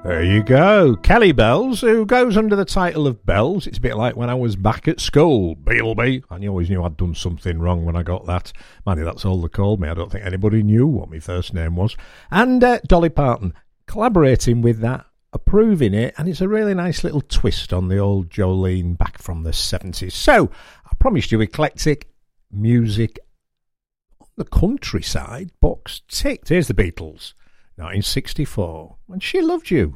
There you go. Kelly Bells, who goes under the title of Bells. It's a bit like when I was back at school. Beelby. I always knew I'd done something wrong when I got that. Mind you, that's all they called me. I don't think anybody knew what my first name was. And Dolly Parton collaborating with that, approving it, and it's a really nice little twist on the old Jolene back from the 70s. So, I promised you eclectic music on the countryside. Box ticked. Here's the Beatles. 1964, when She Loved You.